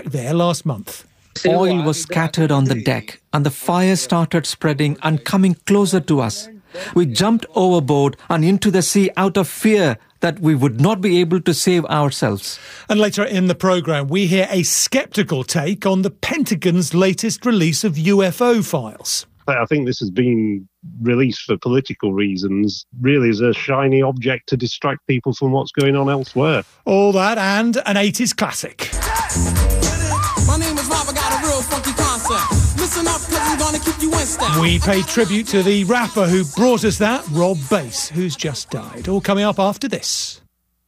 there last month. Oil was scattered on the deck and the fire started spreading and coming closer to us. We jumped overboard and into the sea out of fear that we would not be able to save ourselves. And later in the programme, we hear a sceptical take on the Pentagon's latest release of UFO files. I think this has been released for political reasons, really as a shiny object to distract people from what's going on elsewhere. All that and an 80s classic. My name is Rob, I got a real funky concept. Listen up, cause I'm gonna keep you in step. We pay tribute to the rapper who brought us that, Rob Bass, who's just died. All coming up after this.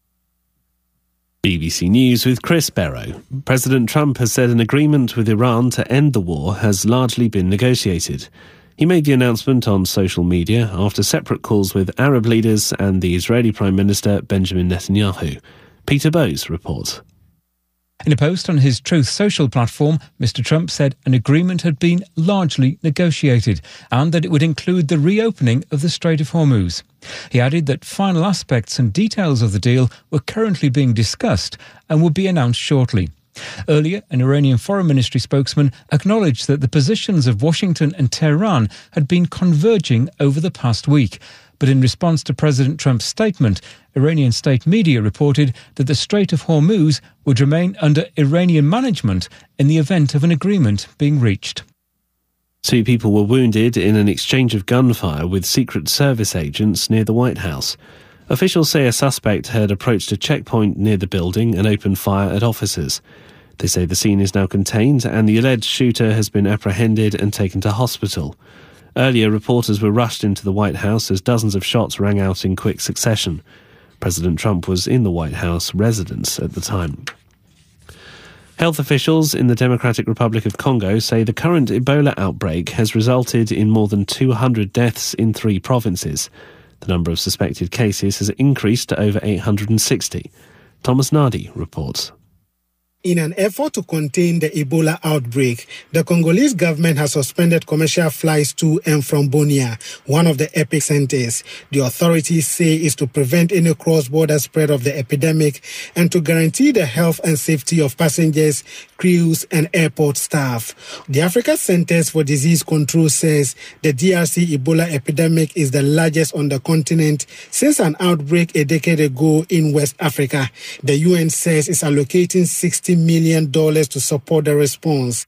BBC News with Chris Barrow. President Trump has said an agreement with Iran to end the war has largely been negotiated. He made the announcement on social media after separate calls with Arab leaders and the Israeli Prime Minister Benjamin Netanyahu. Peter Bowes reports. In a post on his Truth Social platform, Mr. Trump said an agreement had been largely negotiated and that it would include the reopening of the Strait of Hormuz. He added that final aspects and details of the deal were currently being discussed and would be announced shortly. Earlier, an Iranian Foreign Ministry spokesman acknowledged that the positions of Washington and Tehran had been converging over the past week. But in response to President Trump's statement, Iranian state media reported that the Strait of Hormuz would remain under Iranian management in the event of an agreement being reached. 2 people were wounded in an exchange of gunfire with Secret Service agents near the White House. Officials say a suspect had approached a checkpoint near the building and opened fire at officers. They say the scene is now contained and the alleged shooter has been apprehended and taken to hospital. Earlier, reporters were rushed into the White House as dozens of shots rang out in quick succession. President Trump was in the White House residence at the time. Health officials in the Democratic Republic of Congo say the current Ebola outbreak has resulted in more than 200 deaths in 3 provinces. The number of suspected cases has increased to over 860. Thomas Nardi reports. In an effort to contain the Ebola outbreak, the Congolese government has suspended commercial flights to and from Bunia, one of the epicenters. The authorities say is to prevent any cross-border spread of the epidemic and to guarantee the health and safety of passengers, crews and airport staff. The Africa Centers for Disease Control says the DRC Ebola epidemic is the largest on the continent since an outbreak a decade ago in West Africa. The UN says it's allocating $60 million to support the response.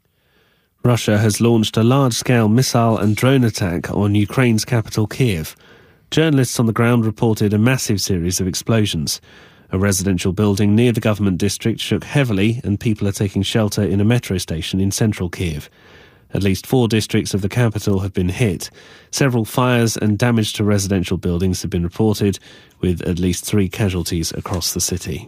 Russia has launched a large-scale missile and drone attack on Ukraine's capital, Kiev. Journalists on the ground reported a massive series of explosions. A residential building near the government district shook heavily and people are taking shelter in a metro station in central Kiev. At least 4 districts of the capital have been hit. Several fires and damage to residential buildings have been reported, with at least 3 casualties across the city.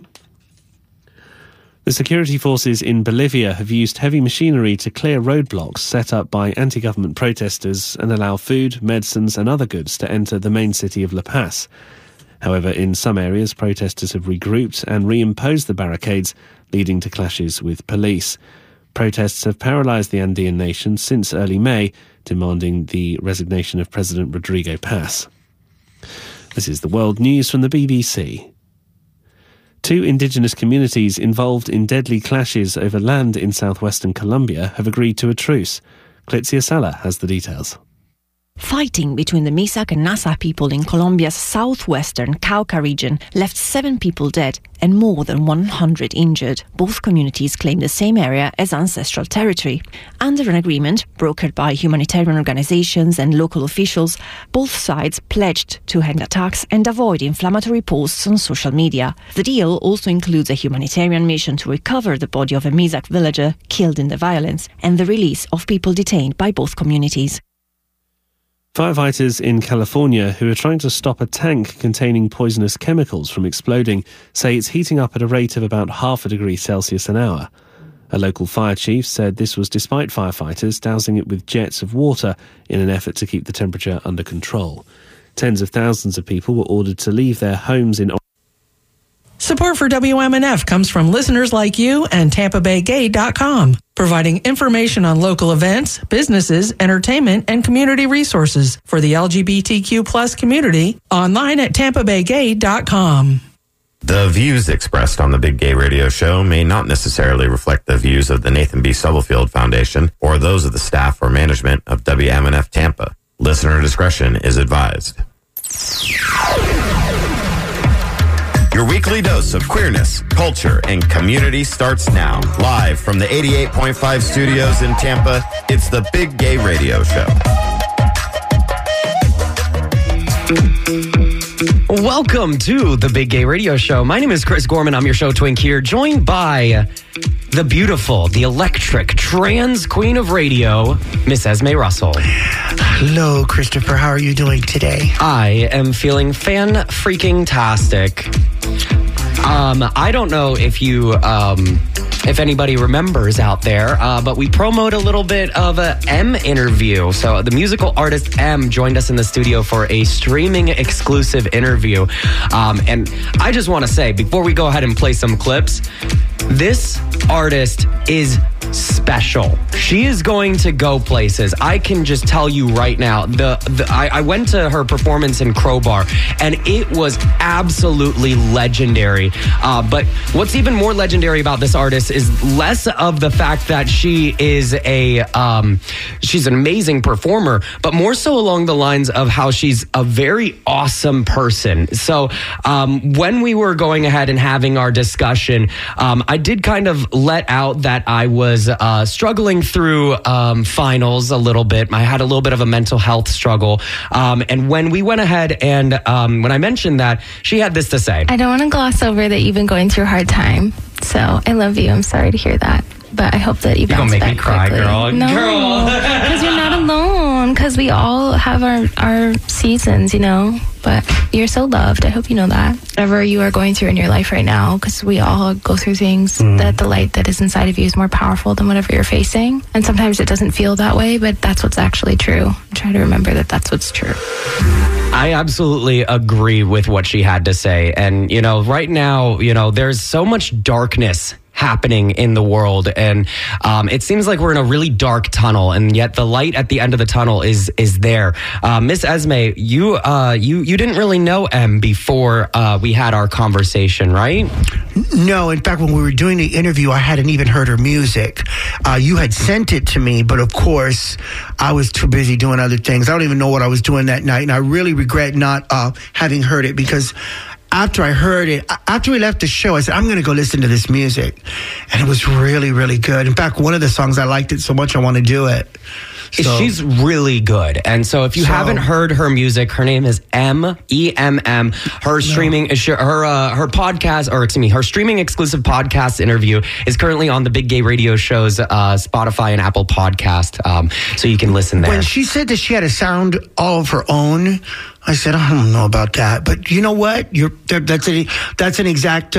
The security forces in Bolivia have used heavy machinery to clear roadblocks set up by anti-government protesters and allow food, medicines and other goods to enter the main city of La Paz. However, in some areas, protesters have regrouped and reimposed the barricades, leading to clashes with police. Protests have paralysed the Andean nation since early May, demanding the resignation of President Rodrigo Paz. This is the World News from the BBC. 2 indigenous communities involved in deadly clashes over land in southwestern Colombia have agreed to a truce. Clitzia Sala has the details. Fighting between the Misak and Nasa people in Colombia's southwestern Cauca region left 7 people dead and more than 100 injured. Both communities claim the same area as ancestral territory. Under an agreement brokered by humanitarian organizations and local officials, both sides pledged to end attacks and avoid inflammatory posts on social media. The deal also includes a humanitarian mission to recover the body of a Misak villager killed in the violence and the release of people detained by both communities. Firefighters in California who are trying to stop a tank containing poisonous chemicals from exploding say it's heating up at a rate of about 0.5 degree Celsius an hour. A local fire chief said this was despite firefighters dousing it with jets of water in an effort to keep the temperature under control. Tens of thousands of people were ordered to leave their homes in... Support for WMNF comes from listeners like you and TampaBayGay.com, providing information on local events, businesses, entertainment, and community resources for the LGBTQ+ community online at TampaBayGay.com. The views expressed on the Big Gay Radio Show may not necessarily reflect the views of the Nathan B. Stubblefield Foundation or those of the staff or management of WMNF Tampa. Listener discretion is advised. Your weekly dose of queerness, culture, and community starts now. Live from the 88.5 studios in Tampa, it's the Big Gay Radio Show. Welcome to the Big Gay Radio Show. My name is Chris Gorman. I'm your show twink here, joined by the beautiful, the electric, trans queen of radio, Miss Esme Russell. Hello, Christopher. How are you doing today? I am feeling fan-freaking-tastic. I don't know if anybody remembers out there, but we promoted a little bit of a M interview. So the musical artist M joined us in the studio for a streaming exclusive interview. And I just want to say, before we go ahead and play some clips, this artist is special. She is going to go places. I can just tell you right now, I went to her performance in Crowbar and it was absolutely legendary. But what's even more legendary about this artist is less of the fact that she is she's an amazing performer, but more so along the lines of how she's a very awesome person. So when we were going ahead and having our discussion, I did kind of let out that I was struggling through finals a little bit. I had a little bit of a mental health struggle. And when we went ahead and when I mentioned that, she had this to say. I don't want to gloss over that you've been going through a hard time. So I love you. I'm sorry to hear that. But I hope that you bounce back quickly. You're going to make me cry, girl. No, because you're not alone. Because we all have our seasons, you know. But you're so loved. I hope you know that. Whatever you are going through in your life right now, because we all go through things, that the light that is inside of you is more powerful than whatever you're facing. And sometimes it doesn't feel that way, but that's what's actually true. Try to remember that that's what's true. I absolutely agree with what she had to say. And, you know, right now, you know, there's so much darkness happening in the world, and it seems like we're in a really dark tunnel, and yet the light at the end of the tunnel is there. Miss Esme, you didn't really know M before we had our conversation, right? No, in fact, when we were doing the interview, I hadn't even heard her music. You had sent it to me, but of course, I was too busy doing other things. I don't even know what I was doing that night, and I really regret not having heard it, because after I heard it, after we left the show, I said, I'm going to go listen to this music. And it was really, really good. In fact, one of the songs, I liked it so much, I want to do it. So, she's really good. And so if you haven't heard her music, her name is M-E-M-M. Her streaming, her podcast, or excuse me, her streaming exclusive podcast interview is currently on the Big Gay Radio Show's Spotify and Apple podcast. So you can listen there. When she said that she had a sound all of her own, I said, I don't know about that. But you know what? That's an exact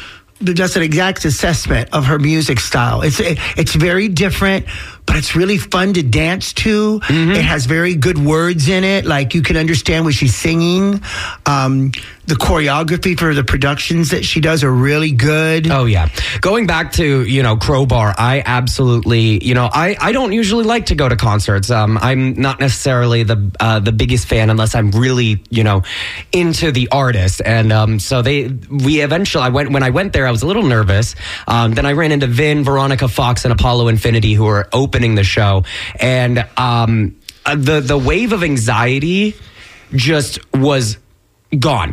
assessment of her music style. It's very different, but it's really fun to dance to. Mm-hmm. It has very good words in it. Like, you can understand what she's singing. The choreography for the productions that she does are really good. Oh, yeah. Going back to, you know, Crowbar, I absolutely, you know, I don't usually like to go to concerts. I'm not necessarily the biggest fan unless I'm really, you know, into the artist. And so when I went there, I was a little nervous. Then I ran into Vin, Veronica Fox, and Apollo Infinity, who were opening the show. And the wave of anxiety just was gone.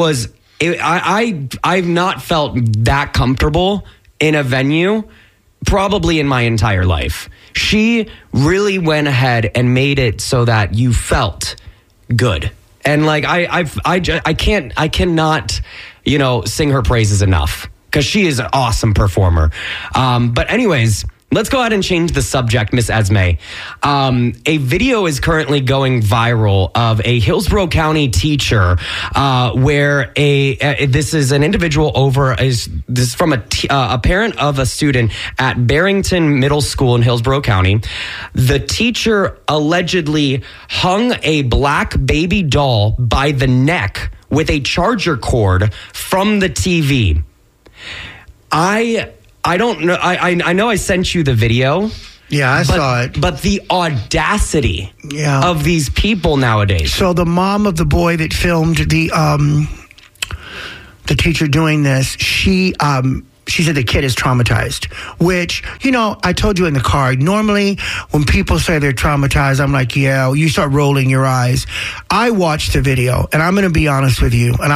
I've not felt that comfortable in a venue probably in my entire life. She really went ahead and made it so that you felt good. And like, I cannot, you know, sing her praises enough, because she is an awesome performer. But anyways, let's go ahead and change the subject, Miss Esme. A video is currently going viral of a Hillsborough County teacher where this is an individual this is from a parent of a student at Barrington Middle School in Hillsborough County. The teacher allegedly hung a black baby doll by the neck with a charger cord from the TV. I don't know. I know I sent you the video. Yeah, I saw it. But the audacity of these people nowadays. So the mom of the boy that filmed the the teacher doing this, she said the kid is traumatized, which, you know, I told you in the car, normally when people say they're traumatized, I'm like, yeah, you start rolling your eyes. I watched the video, and I'm going to be honest with you, and